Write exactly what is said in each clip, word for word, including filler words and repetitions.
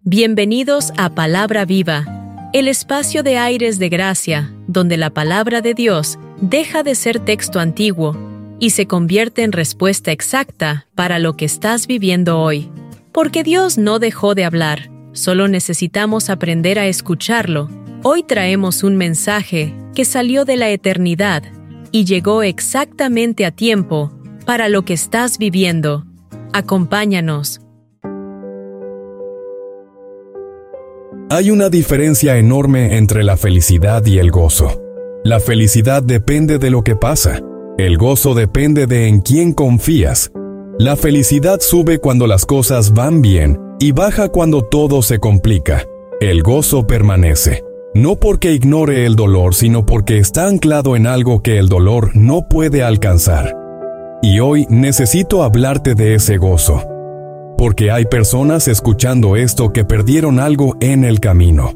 Bienvenidos a Palabra Viva, el espacio de aires de gracia, donde la palabra de Dios deja de ser texto antiguo y se convierte en respuesta exacta para lo que estás viviendo hoy. Porque Dios no dejó de hablar, solo necesitamos aprender a escucharlo. Hoy traemos un mensaje que salió de la eternidad y llegó exactamente a tiempo para lo que estás viviendo. Acompáñanos. Hay una diferencia enorme entre la felicidad y el gozo. La felicidad depende de lo que pasa. El gozo depende de en quién confías. La felicidad sube cuando las cosas van bien y baja cuando todo se complica. El gozo permanece, no porque ignore el dolor, sino porque está anclado en algo que el dolor no puede alcanzar. Y hoy necesito hablarte de ese gozo, porque hay personas escuchando esto que perdieron algo en el camino.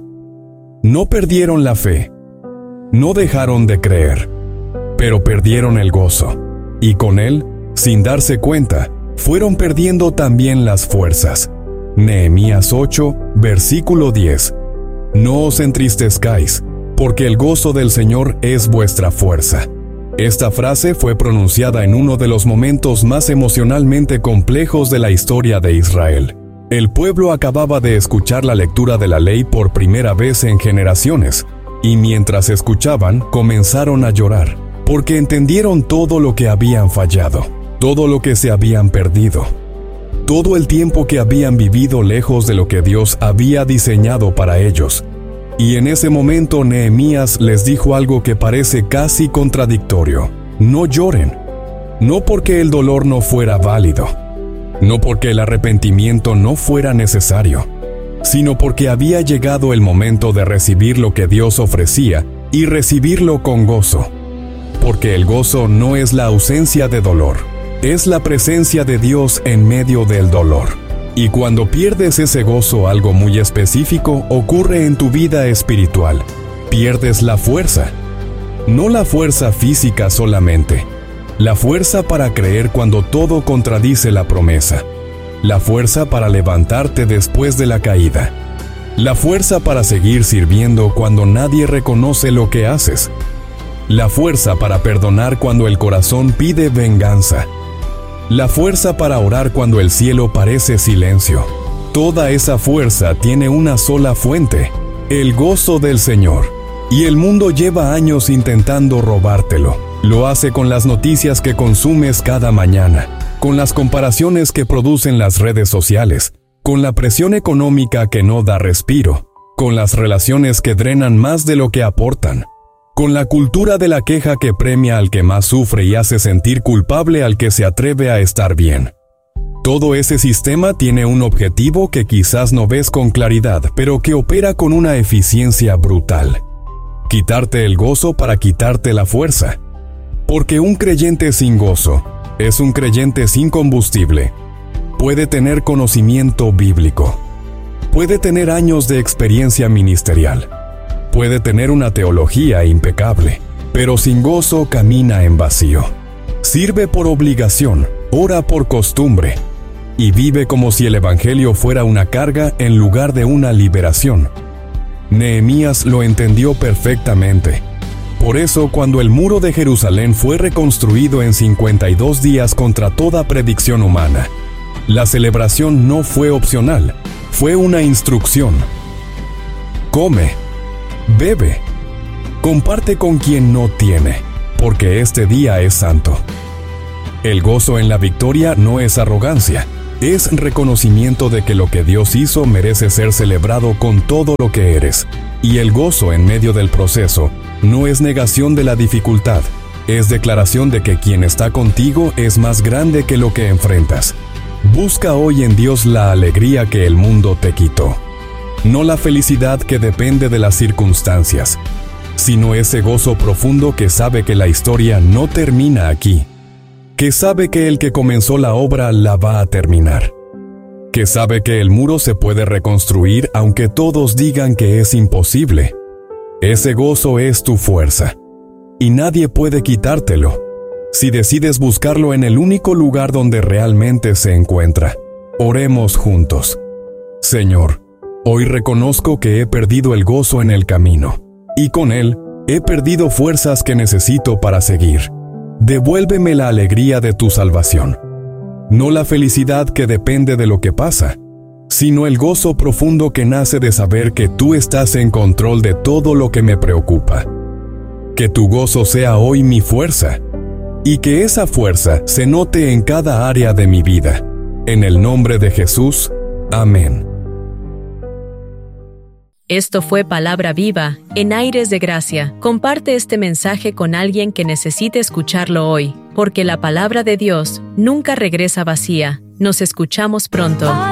No perdieron la fe, no dejaron de creer, pero perdieron el gozo, y con él, sin darse cuenta, fueron perdiendo también las fuerzas. Nehemías ocho, versículo diez. No os entristezcáis, porque el gozo del Señor es vuestra fuerza. Esta frase fue pronunciada en uno de los momentos más emocionalmente complejos de la historia de Israel. El pueblo acababa de escuchar la lectura de la ley por primera vez en generaciones, y mientras escuchaban, comenzaron a llorar, porque entendieron todo lo que habían fallado, todo lo que se habían perdido, todo el tiempo que habían vivido lejos de lo que Dios había diseñado para ellos. Y en ese momento Nehemías les dijo algo que parece casi contradictorio. No lloren. No porque el dolor no fuera válido, no porque el arrepentimiento no fuera necesario, sino porque había llegado el momento de recibir lo que Dios ofrecía y recibirlo con gozo. Porque el gozo no es la ausencia de dolor, es la presencia de Dios en medio del dolor. Y cuando pierdes ese gozo, algo muy específico ocurre en tu vida espiritual. Pierdes la fuerza. No la fuerza física solamente. La fuerza para creer cuando todo contradice la promesa. La fuerza para levantarte después de la caída. La fuerza para seguir sirviendo cuando nadie reconoce lo que haces. La fuerza para perdonar cuando el corazón pide venganza. La fuerza para orar cuando el cielo parece silencio. Toda esa fuerza tiene una sola fuente, el gozo del Señor. Y el mundo lleva años intentando robártelo. Lo hace con las noticias que consumes cada mañana, con las comparaciones que producen las redes sociales, con la presión económica que no da respiro, con las relaciones que drenan más de lo que aportan, con la cultura de la queja que premia al que más sufre y hace sentir culpable al que se atreve a estar bien. Todo ese sistema tiene un objetivo que quizás no ves con claridad, pero que opera con una eficiencia brutal. Quitarte el gozo para quitarte la fuerza. Porque un creyente sin gozo es un creyente sin combustible. Puede tener conocimiento bíblico. Puede tener años de experiencia ministerial. Puede tener una teología impecable, pero sin gozo camina en vacío. Sirve por obligación, ora por costumbre, y vive como si el evangelio fuera una carga en lugar de una liberación. Nehemías lo entendió perfectamente. Por eso, cuando el muro de Jerusalén fue reconstruido en cincuenta y dos días contra toda predicción humana, la celebración no fue opcional, fue una instrucción. Come. Bebe. Comparte con quien no tiene, porque este día es santo. El gozo en la victoria no es arrogancia, es reconocimiento de que lo que Dios hizo merece ser celebrado con todo lo que eres. Y el gozo en medio del proceso no es negación de la dificultad, es declaración de que quien está contigo es más grande que lo que enfrentas. Busca hoy en Dios la alegría que el mundo te quitó. No la felicidad que depende de las circunstancias, sino ese gozo profundo que sabe que la historia no termina aquí, que sabe que el que comenzó la obra la va a terminar, que sabe que el muro se puede reconstruir aunque todos digan que es imposible. Ese gozo es tu fuerza, y nadie puede quitártelo, si decides buscarlo en el único lugar donde realmente se encuentra. Oremos juntos. Señor, Hoy reconozco que he perdido el gozo en el camino, y con él he perdido fuerzas que necesito para seguir. Devuélveme la alegría de tu salvación. No la felicidad que depende de lo que pasa, sino el gozo profundo que nace de saber que tú estás en control de todo lo que me preocupa. Que tu gozo sea hoy mi fuerza, y que esa fuerza se note en cada área de mi vida. En el nombre de Jesús, amén. Esto fue Palabra Viva, en Aires de Gracia. Comparte este mensaje con alguien que necesite escucharlo hoy, porque la palabra de Dios nunca regresa vacía. Nos escuchamos pronto.